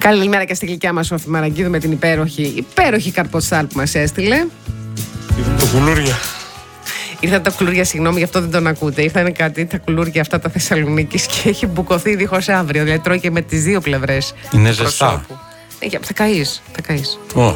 Καλημέρα και στη γλυκιά μας Σόφη Μαραγκίδου με την υπέροχη καρποστάλ που μας έστειλε. Ήρθαν τα κουλούρια. Ήρθαν τα κουλούρια, συγγνώμη, γι' αυτό δεν τον ακούτε. Ήρθαν κάτι τα κουλούρια αυτά τα Θεσσαλονίκης και έχει μπουκωθεί δίχως αύριο. Δηλαδή τρώει και με τις δύο πλευρές. Είναι ζεστά. Θα καείς. Oh.